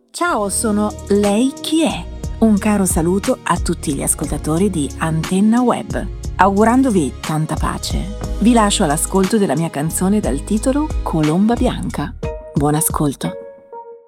Ciao, sono Lei chi è? Un caro saluto a tutti gli ascoltatori di Antenna Web. Augurandovi tanta pace, vi lascio all'ascolto della mia canzone dal titolo Colomba Bianca. Buon ascolto.